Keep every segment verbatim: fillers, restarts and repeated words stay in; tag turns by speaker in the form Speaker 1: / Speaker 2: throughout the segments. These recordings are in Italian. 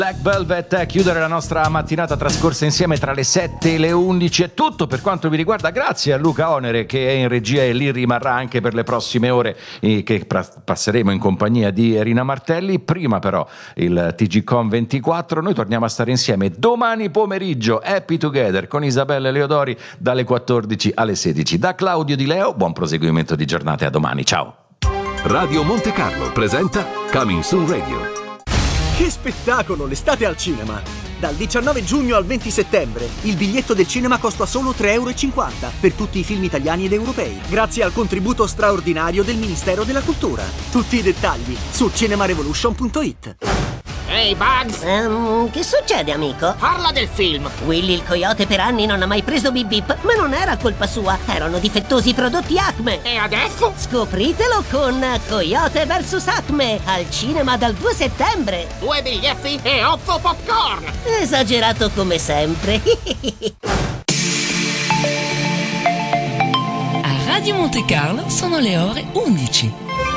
Speaker 1: Black Velvet a chiudere la nostra mattinata trascorsa insieme tra le sette e le undici. È tutto per quanto mi riguarda, grazie a Luca Onere che è in regia e lì rimarrà anche per le prossime ore eh, che pra- passeremo in compagnia di Rina Martelli. Prima però il T G Com ventiquattro, noi torniamo a stare insieme domani pomeriggio, Happy Together con Isabella Leodori dalle quattordici alle sedici. Da Claudio Di Leo, buon proseguimento di giornata e a domani, ciao.
Speaker 2: Radio Monte Carlo presenta Coming Soon Radio.
Speaker 3: Che spettacolo, l'estate al cinema! Dal diciannove giugno al venti settembre il biglietto del cinema costa solo tre e cinquanta euro per tutti i film italiani ed europei, grazie al contributo straordinario del Ministero della Cultura. Tutti i dettagli su cinemarevolution punto it.
Speaker 4: Ehi, hey Bugs!
Speaker 5: Um, che succede, amico?
Speaker 4: Parla del film!
Speaker 5: Willy il coyote per anni non ha mai preso Bip Bip, ma non era colpa sua, erano difettosi i prodotti Acme.
Speaker 4: E adesso?
Speaker 5: Scopritelo con Coyote versus Acme, al cinema dal due settembre.
Speaker 4: Due biglietti e otto popcorn!
Speaker 5: Esagerato come sempre.
Speaker 6: A Radio Monte Carlo sono le ore undici.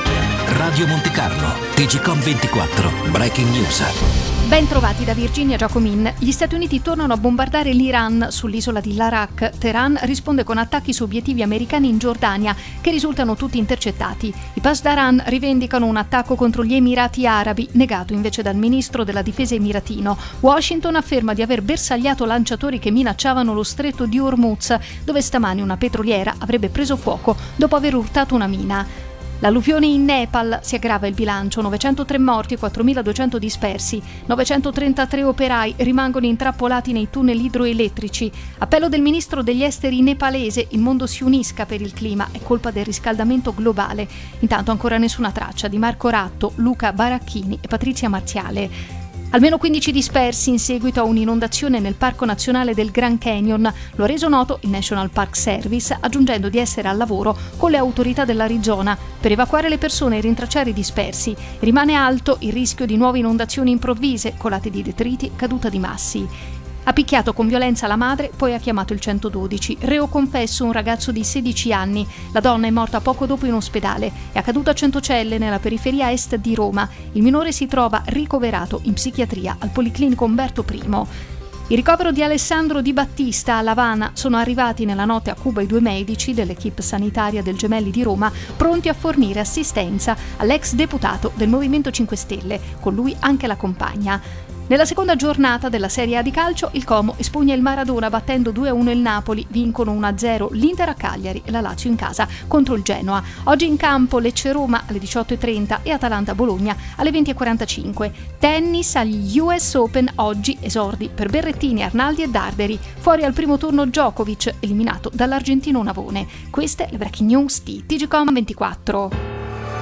Speaker 2: Radio Monte Carlo, T G Com ventiquattro, Breaking News.
Speaker 7: Ben trovati da Virginia Giacomin. Gli Stati Uniti tornano a bombardare l'Iran sull'isola di Larak. Teheran risponde con attacchi su obiettivi americani in Giordania, che risultano tutti intercettati. I Pasdaran rivendicano un attacco contro gli Emirati Arabi, negato invece dal ministro della difesa emiratino. Washington afferma di aver bersagliato lanciatori che minacciavano lo stretto di Hormuz, dove stamani una petroliera avrebbe preso fuoco dopo aver urtato una mina. L'alluvione in Nepal, si aggrava il bilancio, novecentotre morti e quattromiladuecento dispersi, novecentotrentatré operai rimangono intrappolati nei tunnel idroelettrici. Appello del ministro degli esteri nepalese, il mondo si unisca per il clima, è colpa del riscaldamento globale. Intanto ancora nessuna traccia di Marco Ratto, Luca Baracchini e Patrizia Marziale. Almeno quindici dispersi in seguito a un'inondazione nel Parco Nazionale del Grand Canyon. Lo ha reso noto il National Park Service, aggiungendo di essere al lavoro con le autorità dell'Arizona per evacuare le persone e rintracciare i dispersi. Rimane alto il rischio di nuove inondazioni improvvise, colate di detriti, caduta di massi. Ha picchiato con violenza la madre, poi ha chiamato il centododici. Reo confesso un ragazzo di sedici anni. La donna è morta poco dopo in ospedale. È accaduto a Centocelle, nella periferia est di Roma. Il minore si trova ricoverato in psichiatria al Policlinico Umberto I. Il ricovero di Alessandro Di Battista a L'Avana. Sono arrivati nella notte a Cuba i due medici dell'equipe sanitaria del Gemelli di Roma, pronti a fornire assistenza all'ex deputato del Movimento cinque Stelle, con lui anche la compagna. Nella seconda giornata della Serie A di calcio, il Como espugna il Maradona battendo due a uno il Napoli, vincono uno a zero l'Inter a Cagliari e la Lazio in casa contro il Genoa. Oggi in campo Lecce-Roma alle diciotto e trenta e Atalanta-Bologna alle venti e quarantacinque. Tennis agli U S Open, oggi esordi per Berrettini, Arnaldi e Darderi. Fuori al primo turno Djokovic, eliminato dall'argentino Navone. Queste le breaking news di T G Com ventiquattro.